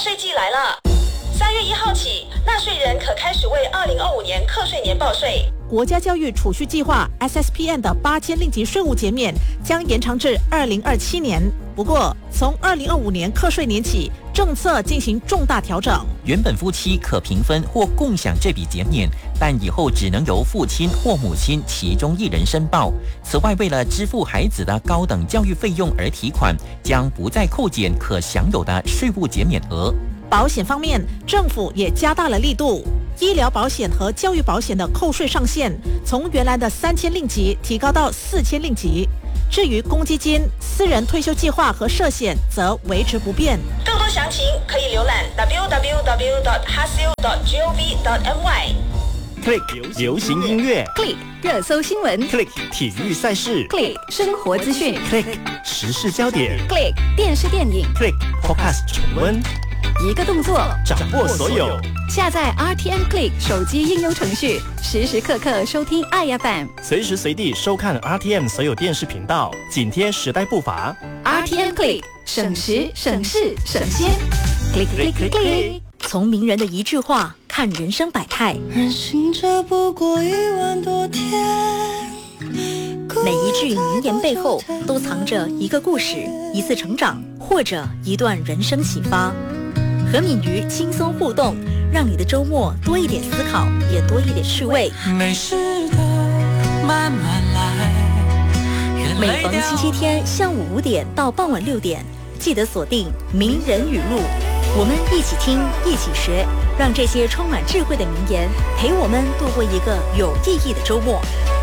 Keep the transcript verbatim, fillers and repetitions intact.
税季来了，三月一号起，纳税人可开始为二零二五年课税年报税。 国家教育储蓄计划 S S P N 的八千令吉税务减免将延长至二零二七年。不过，从二零二五年课税年起，政策进行重大调整。 原本夫妻可平分或共享这笔减免，但以后只能由父亲或母亲其中一人申报。此外，为了支付孩子的高等教育费用而提款，将不再扣减可享有的税务减免额。 保险方面，政府也加大了力度。医疗保险和教育保险的扣税上限从原来的三千令吉提高到四千令吉。至于公积金、私人退休计划和社险则维持不变。 更多详情可以浏览 w w w dot h a s i l dot gov dot m y。 Click 流行音乐 ，Click 热搜新闻 ，Click 体育赛事 ，Click 生活资讯 ，Click 时事焦点 ，Click 电视电影 ，Click Podcast 重温。 一个动作掌握所有。 下载 R T M Click 手机应用程序，时时刻刻收听爱 F M， 随时随地收看 R T M 所有电视频道，紧贴时代步伐。 R T M Click 省时省事省先 ，Click Click Click Click。 从名人的一句话看人生百态， 人行这不过一万多天。 每一句名言背后都藏着一个故事，一次成长，或者一段人生启发。和敏瑜轻松互动，让你的周末多一点思考，也多一点趣味。 没事的，慢慢来。 每逢星期天下午五点到傍晚六点，记得锁定名人语录，我们一起听，一起学，让这些充满智慧的名言陪我们度过一个有意义的周末。